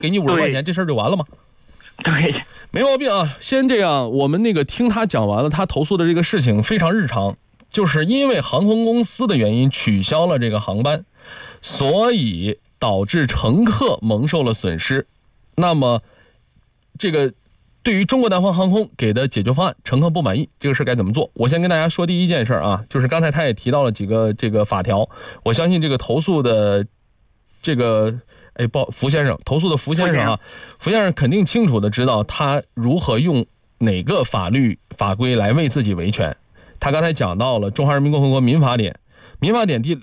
给你50块钱，这事儿就完了吗？ 对， 没毛病啊。先这样，我们听他讲完了，他投诉的这个事情非常日常，就是因为航空公司的原因取消了这个航班，所以导致乘客蒙受了损失。那么这个对于中国南方航空给的解决方案，乘客不满意，这个事该怎么做？我先跟大家说第一件事啊，就是刚才他也提到了几个这个法条，我相信这个投诉的这个福先生投诉的福先生啊，福先生肯定清楚的知道他如何用哪个法律法规来为自己维权。他刚才讲到了《中华人民共和国民法典》第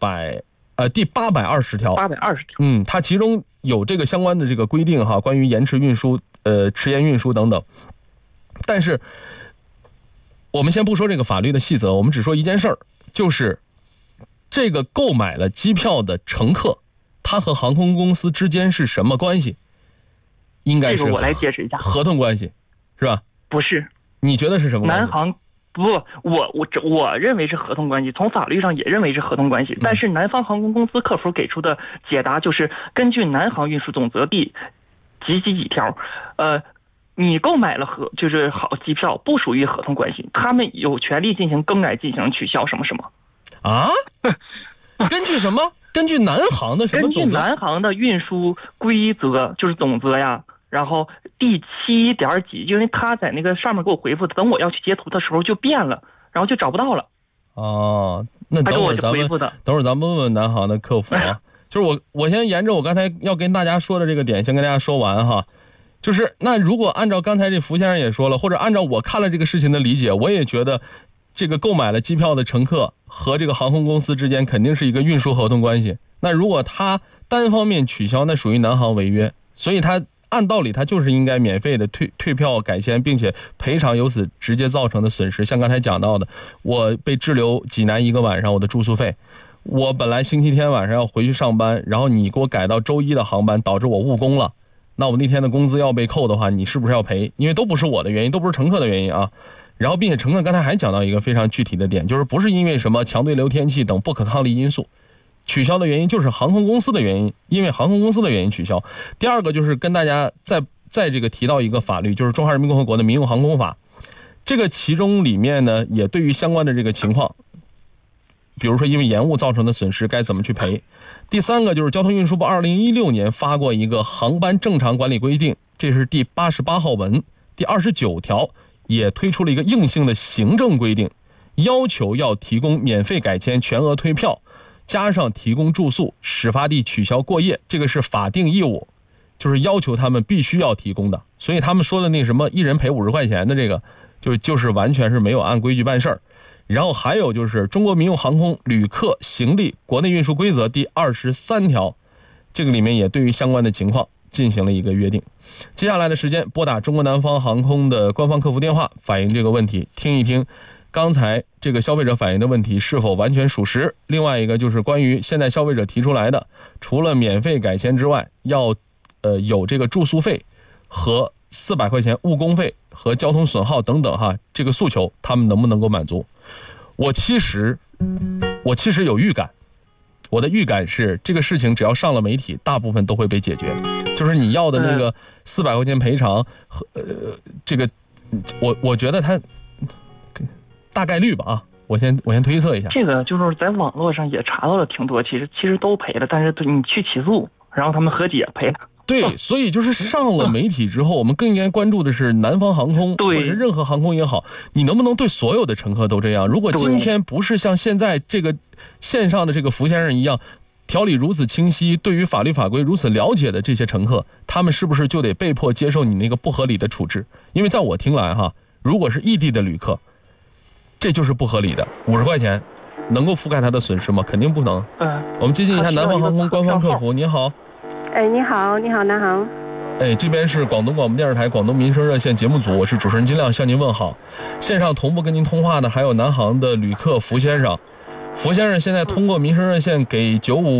820条，820条，它其中有这个相关的这个规定哈，关于延迟运输、迟延运输等等。但是我们先不说这个法律的细则，我们只说一件事儿，就是这个购买了机票的乘客，他和航空公司之间是什么关系？应该是我来解释一下， 合同关系，是吧？ 不是， 你觉得是什么关系？ 南航不，我认为是合同关系，从法律上也认为是合同关系。但是南方航空公司客服给出的解答就是根据南航运输总则第几条，你购买了就是好机票不属于合同关系，他们有权利进行更改、进行取消什么什么。啊？ 根据什么？根据南航的什么总则？ 根据南航的运输规则，就是总则呀。然后第7点几，因为他在那个上面给我回复，等我要去截图的时候就变了，然后就找不到了。 哦，那等会儿咱们问问南航的客服啊。就是我先沿着我刚才要跟大家说的这个点，先跟大家说完哈。就是那如果按照刚才这福先生也说了，或者按照我看了这个事情的理解，我也觉得这个购买了机票的乘客和这个航空公司之间肯定是一个运输合同关系。那如果他单方面取消，那属于南航违约，所以他按道理他就是应该免费的退票改签，并且赔偿由此直接造成的损失。像刚才讲到的，我被滞留济南1个晚上，我的住宿费，我本来星期天晚上要回去上班，然后你给我改到周一的航班，导致我误工了，那我那天的工资要被扣的话，你是不是要赔？因为都不是我的原因，都不是乘客的原因啊。然后并且乘客刚才还讲到一个非常具体的点，就是不是因为什么强对流天气等不可抗力因素取消的原因，就是航空公司的原因，因为航空公司的原因取消。第二个就是跟大家再这个提到一个法律，就是《中华人民共和国的民用航空法》，这个其中里面呢也对于相关的这个情况，比如说因为延误造成的损失该怎么去赔。第三个就是交通运输部2016年发过一个航班正常管理规定，这是第88号文，第29条也推出了一个硬性的行政规定，要求要提供免费改签、全额退票，加上提供住宿、始发地取消过夜，这个是法定义务，就是要求他们必须要提供的。所以他们说的那什么一人赔50块钱的这个，就是完全是没有按规矩办事儿。然后还有就是中国民用航空旅客行李国内运输规则第23条，这个里面也对于相关的情况进行了一个约定。接下来的时间拨打中国南方航空的官方客服电话反映这个问题，听一听刚才这个消费者反映的问题是否完全属实。另外一个就是关于现在消费者提出来的，除了免费改签之外，要有这个住宿费和400块钱误工费和交通损耗等等哈，这个诉求他们能不能够满足？我其实有预感，我的预感是这个事情只要上了媒体，大部分都会被解决。就是你要的那个400块钱赔偿和这个我觉得它大概率吧啊，我先推测一下。 这个就是在网络上也查到了挺多，其实都赔了，但是你去起诉，然后他们和解赔了。 对，所以就是上了媒体之后，我们更应该关注的是南方航空，或者是任何航空也好，你能不能对所有的乘客都这样？如果今天不是像现在这个线上的这个福先生一样，条理如此清晰，对于法律法规如此了解的这些乘客，他们是不是就得被迫接受你那个不合理的处置？因为在我听来哈，如果是异地的旅客，这就是不合理的。50块钱能够覆盖他的损失吗？肯定不能。我们接近一下南方航空官方客服，你好。 你好，南航。 这边是广东广播电视台广东民生热线节目组，我是主持人金亮，向您问好。线上同步跟您通话的还有南航的旅客福先生。福先生现在通过民生热线给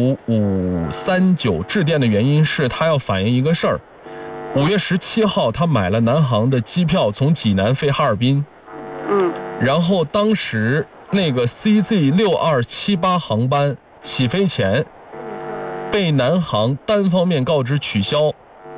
95539致电的原因是他要反映一个事儿。5月17号他买了南航的机票，从济南飞哈尔滨。然后当时那个 CZ6278 航班起飞前被南航单方面告知取消，